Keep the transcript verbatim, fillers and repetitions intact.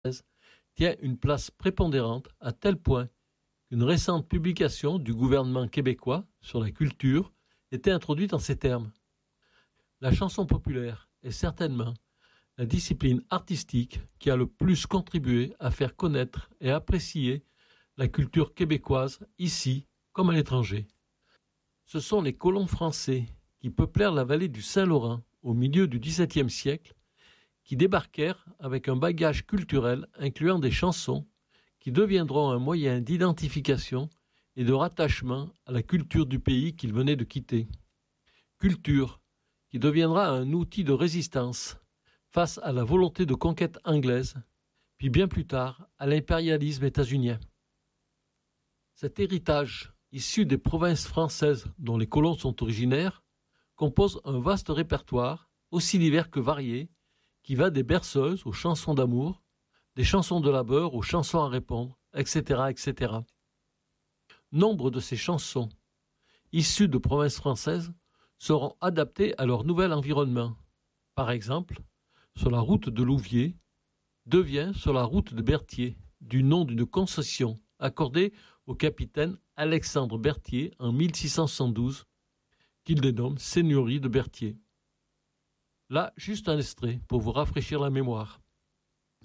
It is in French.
tient une place prépondérante à tel point qu'une récente publication du gouvernement québécois sur la culture était introduite en ces termes. La chanson populaire est certainement la discipline artistique qui a le plus contribué à faire connaître et apprécier la culture québécoise ici comme à l'étranger. Ce sont les colons français qui peuplèrent la vallée du Saint-Laurent au milieu du dix-septième siècle qui débarquèrent avec un bagage culturel incluant des chansons qui deviendront un moyen d'identification et de rattachement à la culture du pays qu'ils venaient de quitter. Culture qui deviendra un outil de résistance face à la volonté de conquête anglaise, puis bien plus tard à l'impérialisme états-unien. Cet héritage, issu des provinces françaises dont les colons sont originaires, compose un vaste répertoire, aussi divers que varié, qui va des berceuses aux chansons d'amour, des chansons de labeur aux chansons à répondre, et cetera, et cetera. Nombre de ces chansons, issues de provinces françaises, seront adaptées à leur nouvel environnement. Par exemple, sur la route de Louviers, devient sur la route de Berthier, du nom d'une concession accordée au capitaine Alexandre Berthier en mille six cent soixante-douze, qu'il dénomme Seigneurie de Berthier. Là, juste un extrait pour vous rafraîchir la mémoire.